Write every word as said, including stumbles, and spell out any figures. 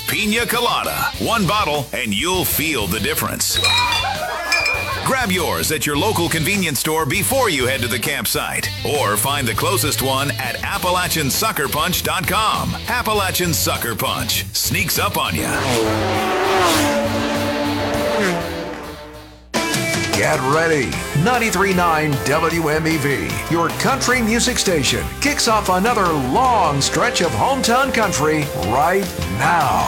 Pina Colada. One bottle and you'll feel the difference. Grab yours at your local convenience store before you head to the campsite, or find the closest one at Appalachian Sucker Punch dot com. Appalachian Sucker Punch sneaks up on you. Get ready. ninety-three point nine W M E V, your country music station, kicks off another long stretch of hometown country right now.